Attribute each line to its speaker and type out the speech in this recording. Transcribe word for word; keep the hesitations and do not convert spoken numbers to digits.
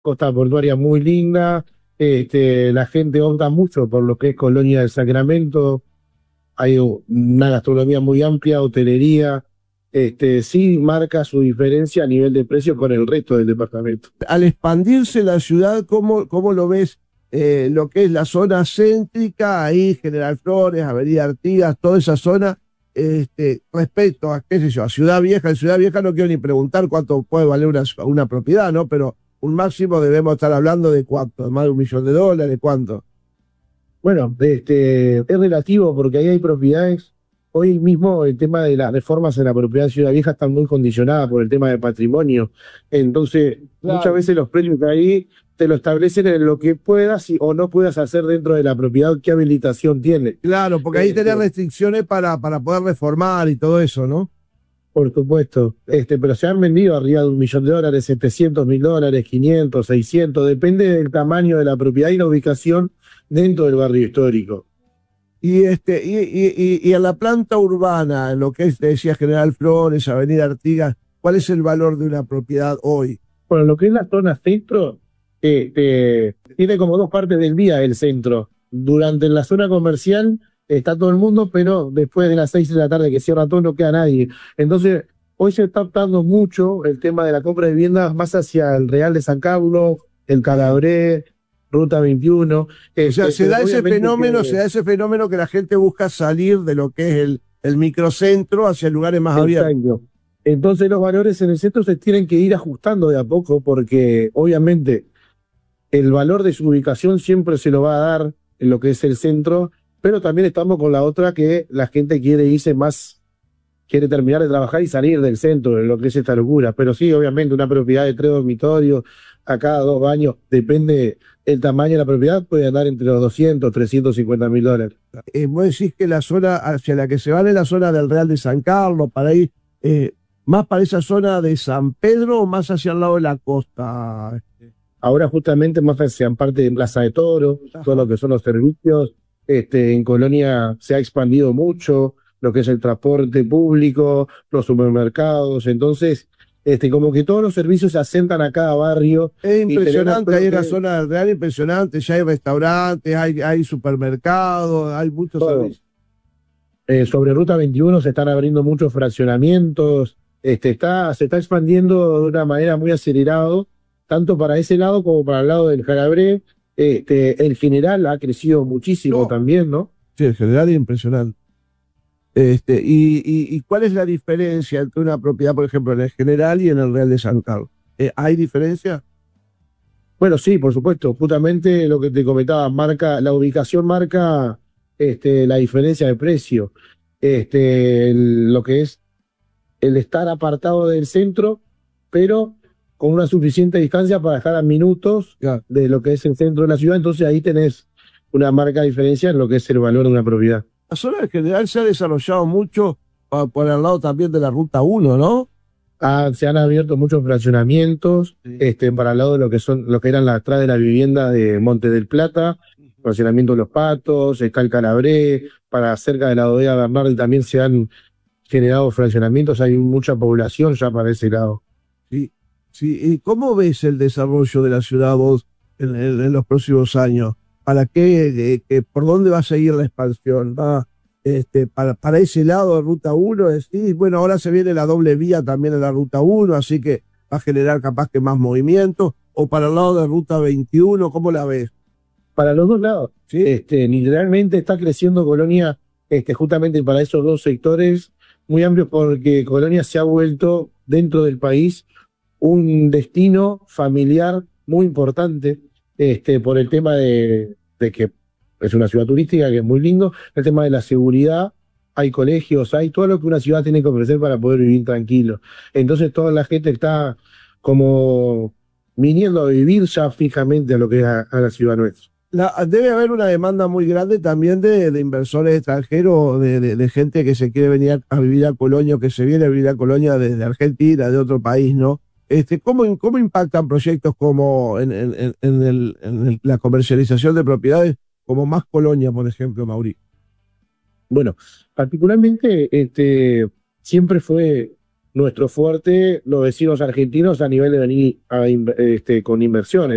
Speaker 1: costa portuaria muy linda, este, la gente opta mucho por lo que es Colonia del Sacramento, hay una gastronomía muy amplia, hotelería, este, sí marca su diferencia a nivel de precio con el resto del departamento.
Speaker 2: Al expandirse la ciudad, ¿cómo, cómo lo ves? Eh, lo que es la zona céntrica, ahí General Flores, Avenida Artigas, toda esa zona, este, respecto a, qué sé yo, a Ciudad Vieja. En Ciudad Vieja no quiero ni preguntar cuánto puede valer una, una propiedad, ¿no? Pero un máximo debemos estar hablando de cuánto, más de un millón de dólares, ¿cuánto?
Speaker 1: Bueno, este, es relativo porque ahí hay propiedades. Hoy mismo el tema de las reformas en la propiedad de Ciudad Vieja están muy condicionadas por el tema de patrimonio. Entonces, muchas
Speaker 2: Claro.
Speaker 1: veces los precios de ahí te lo establecen en lo que puedas y, o no puedas hacer dentro de la propiedad, qué habilitación tiene.
Speaker 2: Claro, porque ahí tenés
Speaker 1: Este,
Speaker 2: restricciones para, para poder reformar y todo eso, ¿no?
Speaker 1: por supuesto, este, pero se han vendido arriba de un millón de dólares, setecientos mil dólares, quinientos, seiscientos, depende del tamaño de la propiedad y la ubicación dentro del barrio histórico.
Speaker 2: Y, este, y, y, y, y en la planta urbana, en lo que es, decía General Flores, Avenida Artigas, ¿cuál es el valor de una propiedad hoy?
Speaker 1: Bueno, lo que es la zona centro, eh, eh, tiene como dos partes del día el centro. Durante la zona comercial está todo el mundo, pero después de las seis de la tarde que cierra todo no queda nadie. Entonces, hoy se está optando mucho el tema de la compra de viviendas más hacia el Real de San Carlos, el Calabré, Ruta veintiuno.
Speaker 2: O sea,
Speaker 1: Este,
Speaker 2: se
Speaker 1: pero
Speaker 2: da ese
Speaker 1: obviamente
Speaker 2: fenómeno, se
Speaker 1: que,
Speaker 2: da ese fenómeno que la gente busca salir de lo que es el, el microcentro hacia lugares más abiertos.
Speaker 1: exacto. Entonces los valores en el centro se tienen que ir ajustando de a poco porque obviamente el valor de su ubicación siempre se lo va a dar en lo que es el centro, pero también estamos con la otra que la gente quiere irse más, quiere terminar de trabajar y salir del centro, en lo que es esta locura. Pero sí, obviamente, una propiedad de tres dormitorios a cada dos baños, depende el tamaño de la propiedad, puede andar entre los doscientos, trescientos cincuenta mil dólares.
Speaker 2: Eh, vos decís que la zona hacia la que se van es la zona del Real de San Carlos, para ir eh, más para esa zona de San Pedro o más hacia el lado de la costa.
Speaker 1: Ahora justamente más hacia parte de Plaza de Toro, todo
Speaker 2: Ajá.
Speaker 1: lo que son los servicios, este, en Colonia se ha expandido mucho, lo que es el transporte público, los supermercados, entonces, este, como que todos los servicios se asentan a cada barrio
Speaker 2: Es
Speaker 1: y tener una
Speaker 2: impresionante, ahí en la
Speaker 1: propia-
Speaker 2: zona del Real, impresionante, ya hay restaurantes, hay, hay supermercados, hay muchos
Speaker 1: todo.
Speaker 2: servicios.
Speaker 1: Eh, sobre Ruta veintiuno se están abriendo muchos fraccionamientos, este, está, se está expandiendo de una manera muy acelerada, tanto para ese lado como para el lado del Jarabré. Este, el General ha crecido muchísimo
Speaker 2: No.
Speaker 1: también, ¿no?
Speaker 2: Sí, en general es impresionante. Este, y, y, ¿Y cuál es la diferencia entre una propiedad, por ejemplo, en el General y en el Real de San Carlos? Eh, ¿hay diferencia?
Speaker 1: Bueno, sí, por supuesto. Justamente lo que te comentaba, marca, la ubicación marca este, la diferencia de precio. Este, el- lo que es el estar apartado del centro, pero con una suficiente distancia para estar a minutos
Speaker 2: Ya.
Speaker 1: de lo que es el centro de la ciudad. Entonces ahí tenés una marca diferencia en lo que es el valor de una propiedad.
Speaker 2: La zona del General se ha desarrollado mucho ah, por el lado también de la Ruta uno, ¿no?
Speaker 1: Ah, se han abierto muchos fraccionamientos,
Speaker 2: Sí.
Speaker 1: este, para el lado de lo que son, lo que eran las atrás de la vivienda de Monte del Plata, fraccionamiento de los Patos, está el Calabré, para cerca de la bodega Bernardi también se han generado fraccionamientos, hay mucha población ya para ese lado.
Speaker 2: Sí, sí. ¿Y cómo ves el desarrollo de la ciudad vos en, en- en los próximos años? ¿Para qué, eh, que- por dónde va a seguir la expansión? ¿Va este, para, para ese lado de Ruta uno? Decís, bueno, ahora se viene la doble vía también en la Ruta uno, así que va a generar capaz que más movimiento. ¿O para el lado de Ruta veintiuno? ¿Cómo la ves?
Speaker 1: Para los dos lados,
Speaker 2: ¿Sí?
Speaker 1: este, literalmente está creciendo Colonia, este, justamente para esos dos sectores muy amplios, porque Colonia se ha vuelto dentro del país un destino familiar muy importante, este, por el tema de, de que es una ciudad turística, que es muy lindo, el tema de la seguridad, hay colegios, hay todo lo que una ciudad tiene que ofrecer para poder vivir tranquilo. Entonces toda la gente está como viniendo a vivir ya fijamente a lo que es a, a la ciudad nuestra.
Speaker 2: La- debe haber una demanda muy grande también de, de inversores extranjeros, de, de- de gente que se quiere venir a, a vivir a Colonia, o que se viene a vivir a Colonia desde Argentina, de otro país, ¿no? Este, ¿cómo, cómo impactan proyectos como en, en- en- en el- en el- la comercialización de propiedades, como Más Colonia, por ejemplo, Mauricio?
Speaker 1: Bueno, particularmente, este, siempre fue nuestro fuerte los vecinos argentinos a nivel de venir a, in- este, con inversiones.